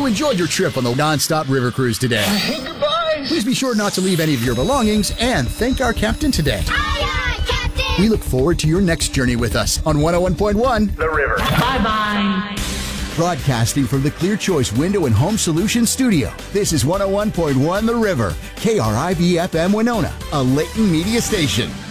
you enjoyed your trip on the nonstop river cruise today. Goodbye. Please be sure not to leave any of your belongings and thank our captain today. Aye, aye, Captain. We look forward to your next journey with us on 101.1 The River. Bye-bye. Broadcasting from the Clear Choice Window and Home Solutions studio. This is 101.1 The River, KRIV FM Winona, a Layton media station.